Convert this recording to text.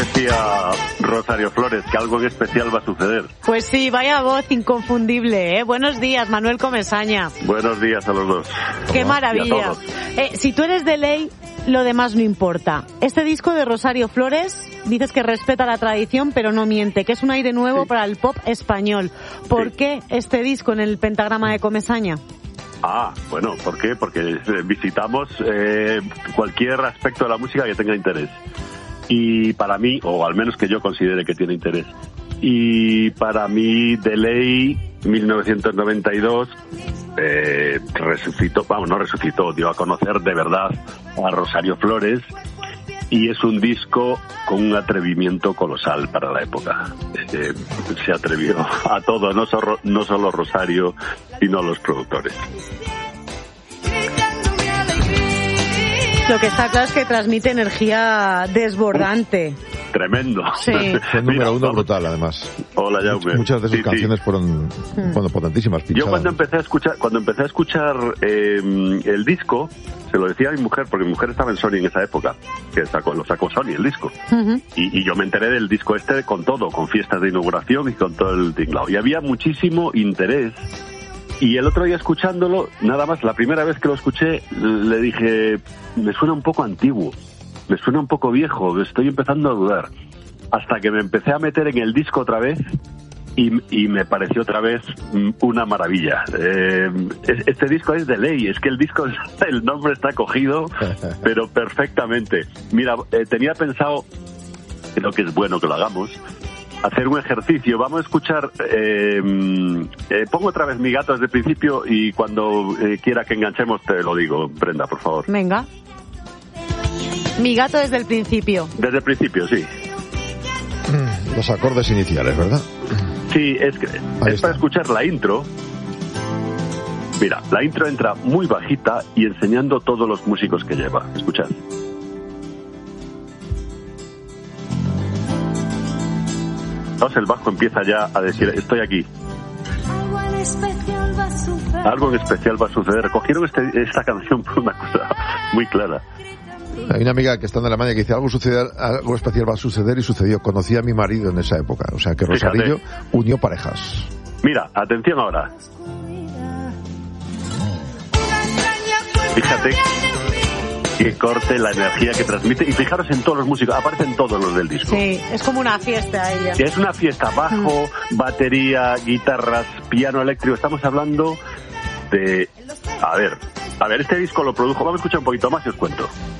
decía Rosario Flores, que algo en especial va a suceder. Pues sí, vaya voz inconfundible, ¿eh? Buenos días, Manuel Comesaña. Buenos días a los dos. ¡Qué maravilla! Si tú eres de ley, lo demás no importa. Este disco de Rosario Flores, dices que respeta la tradición, pero no miente, que es un aire nuevo para el pop español. ¿Por qué este disco en el pentagrama de Comesaña? Bueno, ¿por qué? Porque visitamos cualquier aspecto de la música que tenga interés. Y para mí, o al menos que yo considere que tiene interés. Y para mí, de ley, 1992, dio a conocer de verdad a Rosario Flores. Y es un disco con un atrevimiento colosal para la época. Se atrevió a todo, no solo Rosario, sino los productores. Lo que está claro es que transmite energía desbordante. Tremendo. Sí. Fue número uno brutal, además. Hola, Jaume. Muchas de sus canciones fueron potentísimas, pinchadas. Yo cuando empecé a escuchar el disco, se lo decía a mi mujer, porque mi mujer estaba en Sony en esa época, que lo sacó Sony el disco. Uh-huh. Y yo me enteré del disco con todo, con fiestas de inauguración y con todo el tinglao. Y había muchísimo interés. Y el otro día escuchándolo, nada más, la primera vez que lo escuché, le dije, me suena un poco antiguo, me suena un poco viejo, estoy empezando a dudar. Hasta que me empecé a meter en el disco otra vez y me pareció otra vez una maravilla. Este disco es de ley, es que el nombre está cogido, pero perfectamente. Mira, tenía pensado, creo que es bueno que lo hagamos, hacer un ejercicio. Vamos a escuchar, pongo otra vez Mi Gato desde el principio y cuando quiera que enganchemos te lo digo, Brenda, por favor. Venga. Mi Gato desde el principio. Desde el principio, sí. Los acordes iniciales, ¿verdad? Sí, es para escuchar la intro. Mira, la intro entra muy bajita y enseñando todos los músicos que lleva. Escuchad. El bajo empieza ya a decir, estoy aquí. Algo en especial va a suceder. Cogieron esta canción por una cosa muy clara. Hay una amiga que está en Alemania que dice, algo especial va a suceder, y sucedió. Conocí a mi marido en esa época. O sea que Rosario unió parejas. Mira, atención ahora. Fíjate que corte la energía que transmite, y fijaros en todos los músicos, aparecen todos los del disco. Sí, es como una fiesta ella. Es una fiesta, bajo, batería, guitarras, piano eléctrico. Estamos hablando de... A ver, este disco lo produjo, vamos a escuchar un poquito más y os cuento.